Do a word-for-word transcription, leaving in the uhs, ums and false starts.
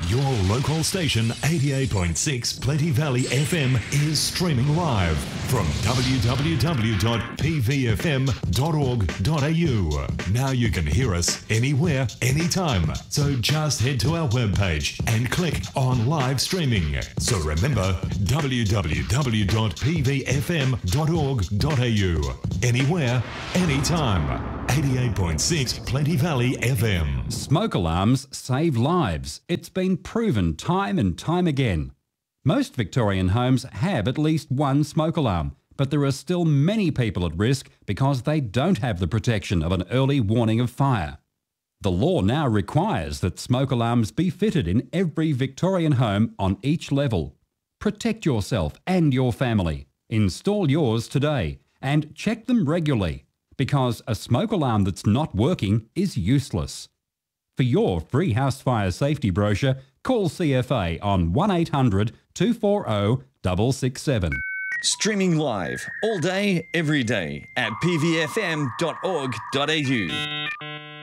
Your local station, eighty-eight point six Plenty Valley F M, is streaming live from w w w dot p v f m dot org dot a u. Now you can hear us anywhere, anytime. So just head to our webpage and click on live streaming. So remember, w w w dot p v f m dot org dot a u. Anywhere, anytime. eighty-eight point six Plenty Valley F M. Smoke alarms save lives. It's been proven time and time again. Most Victorian homes have at least one smoke alarm, but there are still many people at risk because they don't have the protection of an early warning of fire. The law now requires that smoke alarms be fitted in every Victorian home on each level. Protect yourself and your family. Install yours today and check them regularly, because a smoke alarm that's not working is useless. For your free house fire safety brochure, call C F A on one eight hundred two four zero six six seven. Streaming live all day, every day at p v f m dot org dot a u.